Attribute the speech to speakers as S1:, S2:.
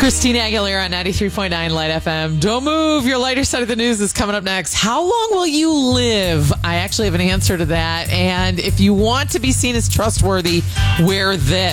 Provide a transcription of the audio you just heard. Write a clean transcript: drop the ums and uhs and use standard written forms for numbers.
S1: Christina Aguilera on 93.9 Light FM. Don't move. Your lighter side of the news is coming up next. How long will you live? I actually have an answer to that. And if you want to be seen as trustworthy, wear this.